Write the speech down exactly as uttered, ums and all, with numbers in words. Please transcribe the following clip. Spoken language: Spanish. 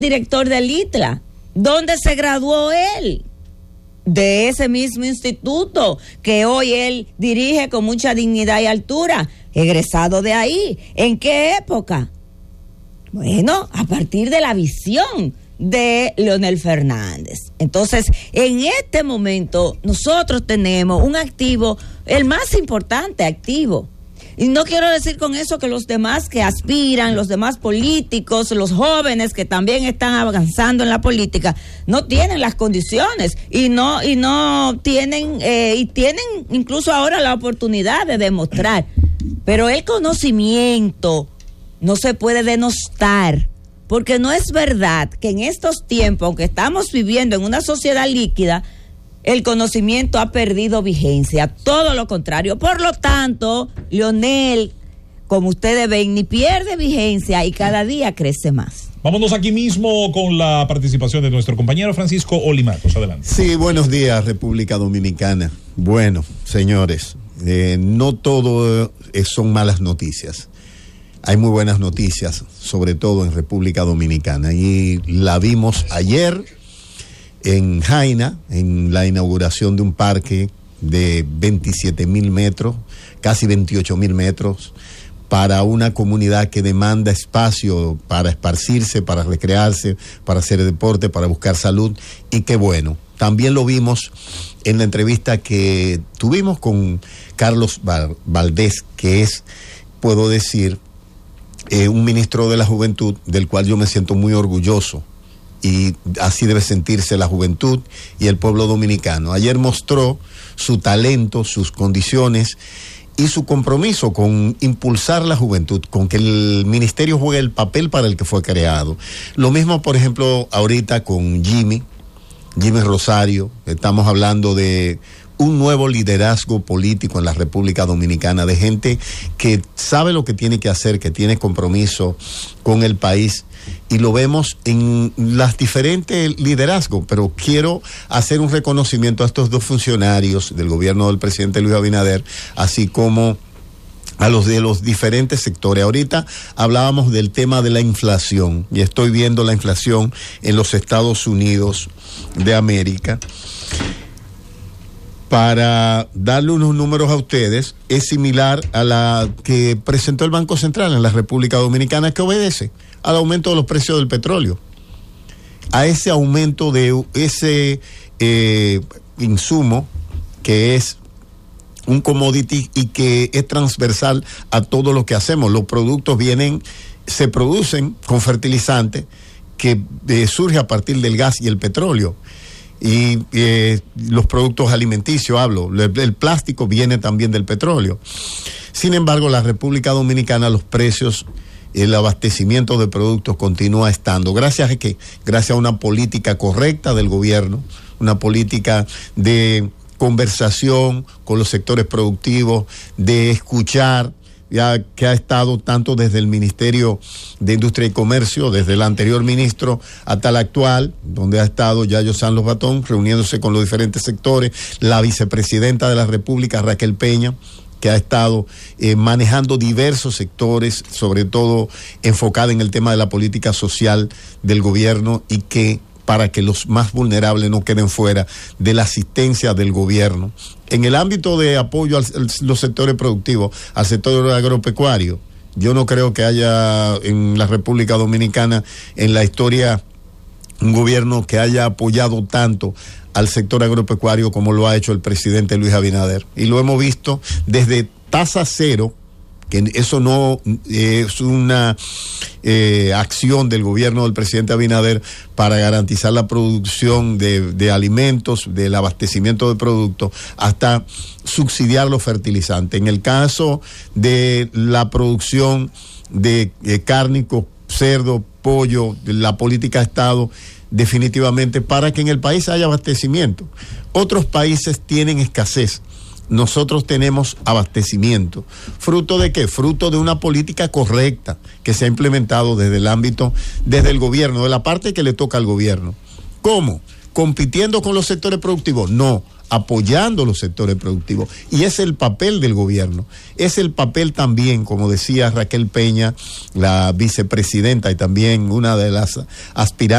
director del I T L A. ¿Dónde se graduó él? De ese mismo instituto que hoy él dirige con mucha dignidad y altura, egresado de ahí. ¿En qué época? Bueno, a partir de la visión de Leonel Fernández. Entonces, en este momento nosotros tenemos un activo, el más importante activo. Y no quiero decir con eso que los demás que aspiran, los demás políticos, los jóvenes que también están avanzando en la política, no tienen las condiciones y no y no tienen eh, y tienen incluso ahora la oportunidad de demostrar. Pero el conocimiento no se puede denostar, porque no es verdad que en estos tiempos, aunque estamos viviendo en una sociedad líquida, el conocimiento ha perdido vigencia, todo lo contrario. Por lo tanto, Leonel, como ustedes ven, ni pierde vigencia y cada día crece más. Vámonos aquí mismo con la participación de nuestro compañero Francisco Olimatos. Adelante. Sí, buenos días, República Dominicana. Bueno, señores, eh, no todo eh, son malas noticias. Hay muy buenas noticias, sobre todo en República Dominicana. Y la vimos ayer en Jaina, en la inauguración de un parque de veintisiete mil metros, casi veintiocho mil metros, para una comunidad que demanda espacio para esparcirse, para recrearse, para hacer deporte, para buscar salud, y qué bueno. También lo vimos en la entrevista que tuvimos con Carlos Valdés, que es, puedo decir, eh, un ministro de la Juventud, del cual yo me siento muy orgulloso. Y así debe sentirse la juventud y el pueblo dominicano. Ayer mostró su talento, sus condiciones y su compromiso con impulsar la juventud, con que el ministerio juegue el papel para el que fue creado. Lo mismo, por ejemplo, ahorita con Jimmy, Jimmy Rosario. Estamos hablando de un nuevo liderazgo político en la República Dominicana, de gente que sabe lo que tiene que hacer, que tiene compromiso con el país. Y lo vemos en las diferentes liderazgos, pero quiero hacer un reconocimiento a estos dos funcionarios del gobierno del presidente Luis Abinader, así como a los de los diferentes sectores. Ahorita hablábamos del tema de la inflación, y estoy viendo la inflación en los Estados Unidos de América. Para darle unos números a ustedes, es similar a la que presentó el Banco Central en la República Dominicana, que obedece al aumento de los precios del petróleo, a ese aumento de ese eh, insumo que es un commodity y que es transversal a todo lo que hacemos. Los productos vienen, se producen con fertilizantes que eh, surge a partir del gas y el petróleo. Y eh, los productos alimenticios, hablo, el, el plástico viene también del petróleo. Sin embargo, la República Dominicana, los precios, el abastecimiento de productos continúa estando. ¿Gracias a qué? Gracias a una política correcta del gobierno, una política de conversación con los sectores productivos, de escuchar, ya que ha estado tanto desde el Ministerio de Industria y Comercio, desde el anterior ministro hasta el actual, donde ha estado Yayo San Los Batón, reuniéndose con los diferentes sectores, la vicepresidenta de la República, Raquel Peña, que ha estado eh, manejando diversos sectores, sobre todo enfocada en el tema de la política social del gobierno, y que para que los más vulnerables no queden fuera de la asistencia del gobierno. En el ámbito de apoyo a los sectores productivos, al sector agropecuario, yo no creo que haya en la República Dominicana, en la historia, un gobierno que haya apoyado tanto al sector agropecuario como lo ha hecho el presidente Luis Abinader. Y lo hemos visto desde tasa cero, que eso no eh, es una eh, acción del gobierno del presidente Abinader para garantizar la producción de, de alimentos, del abastecimiento de productos, hasta subsidiar los fertilizantes. En el caso de la producción de eh, cárnicos, cerdo, pollo, la política de Estado, definitivamente para que en el país haya abastecimiento. Otros países tienen escasez. Nosotros tenemos abastecimiento. ¿Fruto de qué? Fruto de una política correcta que se ha implementado desde el ámbito, desde el gobierno, de la parte que le toca al gobierno. ¿Cómo? ¿Compitiendo con los sectores productivos? No, apoyando los sectores productivos. Y es el papel del gobierno. Es el papel también, como decía Raquel Peña, la vicepresidenta y también una de las aspirantes